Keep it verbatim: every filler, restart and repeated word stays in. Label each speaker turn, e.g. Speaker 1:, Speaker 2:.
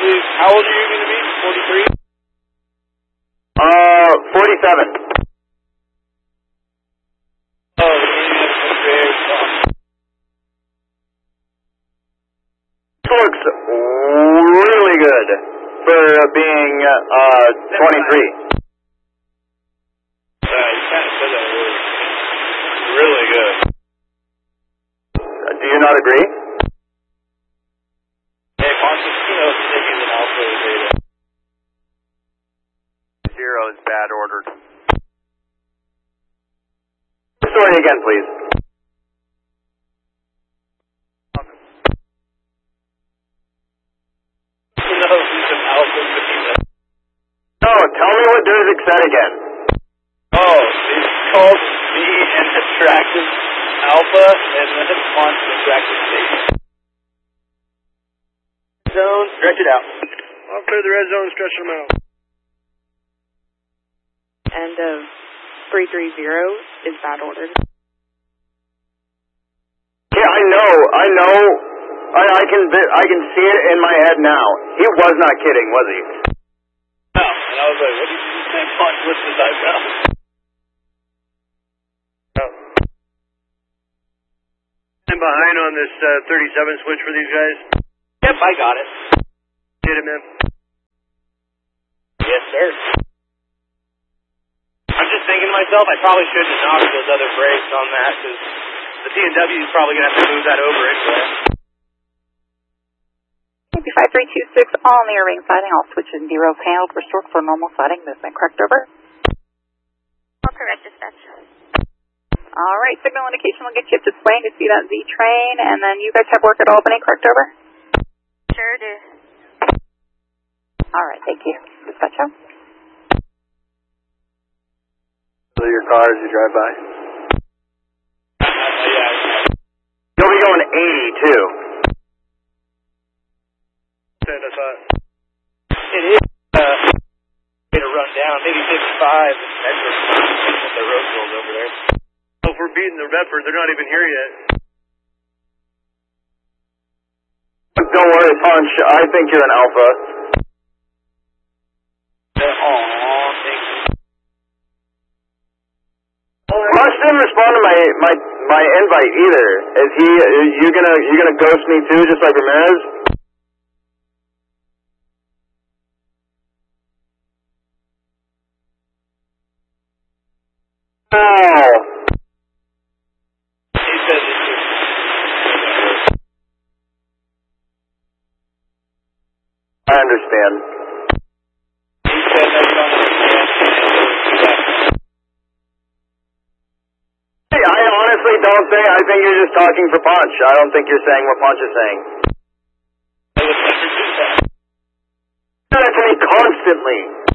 Speaker 1: please. How old are you going to be? forty-three?
Speaker 2: Uh, forty-seven.
Speaker 1: Oh, that's very soft.
Speaker 2: Looks really good for being uh, twenty-three.
Speaker 1: Uh, you kind of said that really, really good.
Speaker 2: Uh, do you not agree?
Speaker 1: Hey, Pontus, you know, think he's an alpha or beta.
Speaker 2: Zero is bad ordered. Story again, please.
Speaker 1: No, he's an alpha beta.
Speaker 2: No, tell me what Durzik said again.
Speaker 1: Oh, it's called the attractive alpha, and then it's Pontus attractive beta. Zone, stretch it out.
Speaker 3: I'll clear the red zone, stretch them out.
Speaker 4: End of three three zero is bad ordered.
Speaker 2: Yeah, I know, I know. I, I can I can see it in my head now. He was not kidding, was he?
Speaker 1: No, and I was like, what did you say? Pontus lifted his eyebrow.
Speaker 3: I'm behind on this uh, thirty-seven switch for these guys.
Speaker 1: Yep, I got it.
Speaker 3: Get him in.
Speaker 1: Yes, sir. I'm just thinking to myself, I probably shouldn't have knocked those other brakes on that, because the P and W is probably going to have to move that over anyway.
Speaker 4: five three two six on the Irving siding. All switches and D-rails handled. Restored for normal siding movement. Correct, over?
Speaker 5: All correct, dispatch.
Speaker 4: All right, signal indication will get you up to Swain to see that Z train, and then you guys have work at Albany, correct, over?
Speaker 5: Sure do.
Speaker 4: All right, thank you. Dispatch out.
Speaker 2: So your car as you drive by?
Speaker 1: Uh, yeah.
Speaker 2: You'll be going eighty, too.
Speaker 3: seventy-five.
Speaker 1: It is, uh, going to run down, maybe fifty-five, and Medford, with the road rules over there.
Speaker 3: Well, if we're beating the Redford, they're not even here yet.
Speaker 2: Don't worry, Punch. I think you're an alpha.
Speaker 1: Aw, thank you.
Speaker 2: Punch didn't respond to my, my, my invite either. Is he, is you gonna, you gonna ghost me too, just like Ramirez? Oh.
Speaker 1: He said it's just...
Speaker 2: I understand.
Speaker 1: He said that you don't understand, and that.
Speaker 2: Hey, I honestly don't think, I think you're just talking for Punch. I don't think you're saying what Punch is saying.
Speaker 1: I would never do that.
Speaker 2: You do that to me constantly.